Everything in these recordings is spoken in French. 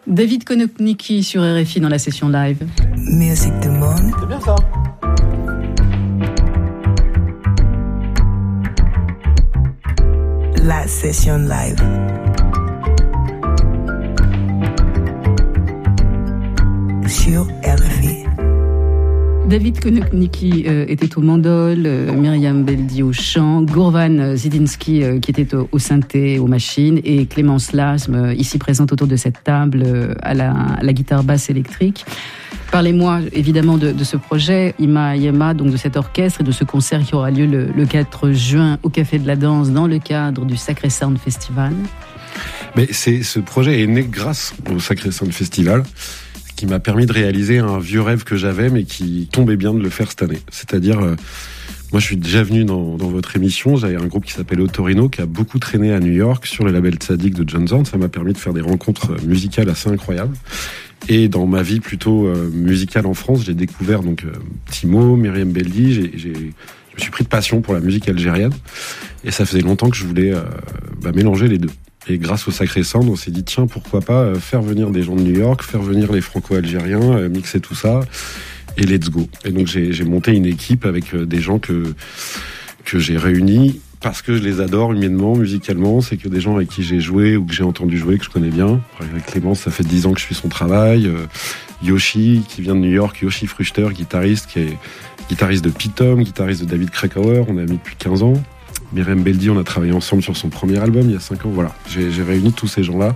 David Konopnicki sur RFI dans la session live. Music du monde. C'est bien ça. La session live. Sur RFI. David Konopnicki était au mandol, Myriam Beldi au chant, Gourvan Zidinski qui était au synthé, aux machines, et Clémence Lasme, ici présente autour de cette table, à la guitare basse électrique. Parlez-moi évidemment de ce projet, Ima Yema, donc de cet orchestre et de ce concert qui aura lieu le 4 juin au Café de la Danse dans le cadre du Sacré Sound Festival. Mais ce projet est né grâce au Sacré Sound Festival, qui m'a permis de réaliser un vieux rêve que j'avais, mais qui tombait bien de le faire cette année. C'est-à-dire, moi je suis déjà venu dans votre émission, j'avais un groupe qui s'appelle Otorino, qui a beaucoup traîné à New York sur le label Tzadik de John Zorn. Ça m'a permis de faire des rencontres musicales assez incroyables. Et dans ma vie plutôt musicale en France, j'ai découvert donc Timo, Myriam Beldi, je me suis pris de passion pour la musique algérienne. Et ça faisait longtemps que je voulais mélanger les deux. Et grâce au Sacré Sound, on s'est dit, tiens, pourquoi pas faire venir des gens de New York, faire venir les franco-algériens, mixer tout ça, et let's go. Et donc j'ai monté une équipe avec des gens que j'ai réunis, parce que je les adore humainement, musicalement. C'est que des gens avec qui j'ai joué, ou que j'ai entendu jouer, que je connais bien. Avec Clémence, ça fait 10 ans que je suis son travail. Yoshi, qui vient de New York, Yoshi Fruchter, guitariste, qui est guitariste de Pitom, guitariste de David Krakauer, on est amis depuis 15 ans. Myriam Beldi, on a travaillé ensemble sur son premier album il y a 5 ans. Voilà, j'ai réuni tous ces gens-là.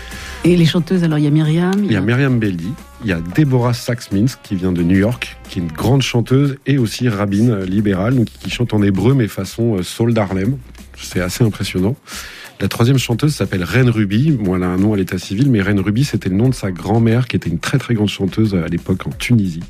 Et les chanteuses, alors il y a Myriam. Il y a Myriam Beldi, il y a Deborah Sachs-Minsk qui vient de New York, qui est une grande chanteuse, et aussi rabbine libérale, donc qui chante en hébreu mais façon soul d'Harlem. C'est assez impressionnant. La troisième chanteuse s'appelle Reine Ruby. Bon, elle a un nom à l'état civil, mais Reine Ruby, c'était le nom de sa grand-mère, qui était une très très grande chanteuse à l'époque en Tunisie.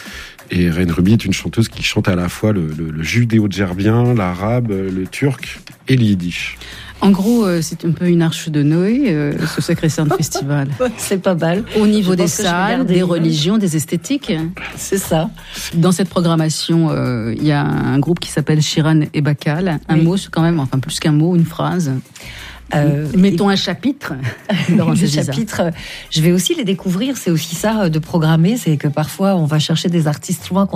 Et Reine Ruby est une chanteuse qui chante à la fois le judéo-djerbien, l'arabe, le turc et le yiddish. En gros, c'est un peu une arche de Noé, ce Sacré Sound Festival. C'est pas mal. Au niveau des salles, des religions, des esthétiques. C'est ça. Dans cette programmation, il y a un groupe qui s'appelle Shiran et Bakal. Un mot, c'est quand même, enfin plus qu'un mot, une phrase. Mettons un chapitre. Le chapitre, je vais aussi les découvrir. C'est aussi ça de programmer, c'est que parfois on va chercher des artistes loin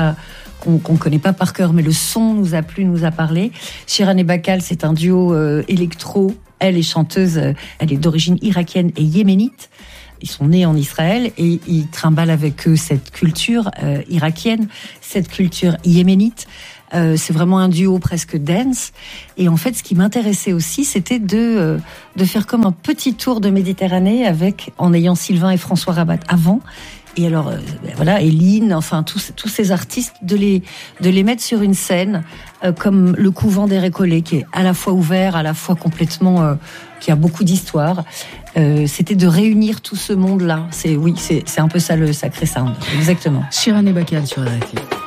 qu'on connaît pas par cœur, mais le son nous a plu, nous a parlé. Shiran et Bakal, c'est un duo électro. Elle est chanteuse, elle est d'origine irakienne et yéménite. Ils sont nés en Israël et ils trimballent avec eux cette culture irakienne, cette culture yéménite. C'est vraiment un duo presque dance. Et en fait, ce qui m'intéressait aussi, c'était de faire comme un petit tour de Méditerranée en ayant Sylvain et François Rabat avant. Et alors, voilà, Eline, enfin, tous ces artistes, de les mettre sur une scène, comme le couvent des Récollets, qui est à la fois ouvert, à la fois complètement, qui a beaucoup d'histoire. C'était de réunir tout ce monde-là. C'est un peu ça le Sacré Sound. Exactement. Shiran et Bakal sur RFI.